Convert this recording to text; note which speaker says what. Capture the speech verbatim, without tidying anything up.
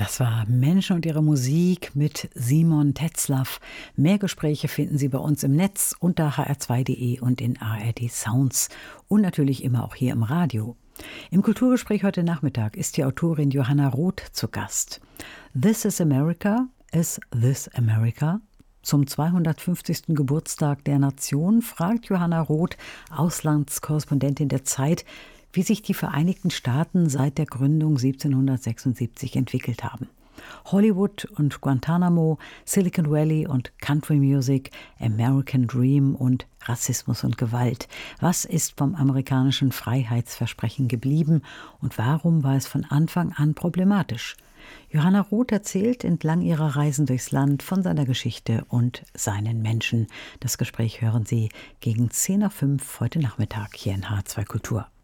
Speaker 1: Das war Menschen und ihre Musik mit Simon Tetzlaff. Mehr Gespräche finden Sie bei uns im Netz unter h r zwei punkt d e und in A R D Sounds und natürlich immer auch hier im Radio. Im Kulturgespräch heute Nachmittag ist die Autorin Johanna Roth zu Gast. This is America, is this America? Zum zweihundertfünfzigsten Geburtstag der Nation fragt Johanna Roth, Auslandskorrespondentin der Zeit, wie sich die Vereinigten Staaten seit der Gründung siebzehnhundertsechsundsiebzig entwickelt haben. Hollywood und Guantanamo, Silicon Valley und Country Music, American Dream und Rassismus und Gewalt. Was ist vom amerikanischen Freiheitsversprechen geblieben und warum war es von Anfang an problematisch? Johanna Roth erzählt entlang ihrer Reisen durchs Land von seiner Geschichte und seinen Menschen. Das Gespräch hören Sie gegen zehn nach fünf heute Nachmittag hier in H zwei Kultur.